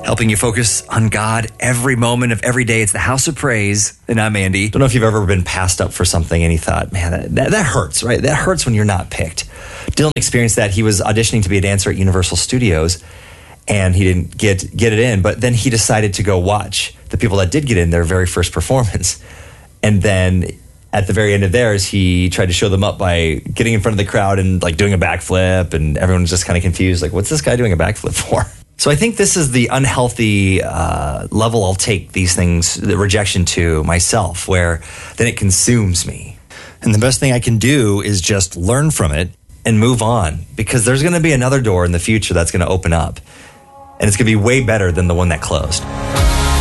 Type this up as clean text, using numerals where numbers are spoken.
helping you focus on God every moment of every day. It's the House of Praise, and I'm Andy. Don't know if you've ever been passed up for something and you thought, man, that hurts, right? That hurts when you're not picked. Dylan experienced that. He was auditioning to be a dancer at Universal Studios, and he didn't get it in, but then he decided to go watch the people that did get in their very first performance. And then at the very end of theirs, he tried to show them up by getting in front of the crowd and like doing a backflip, and everyone was just kind of confused, like, what's this guy doing a backflip for? So I think this is the unhealthy level I'll take these things, the rejection to myself, where then it consumes me. And the best thing I can do is just learn from it And move on, because there's going to be another door in the future that's going to open up, and it's going to be way better than the one that closed.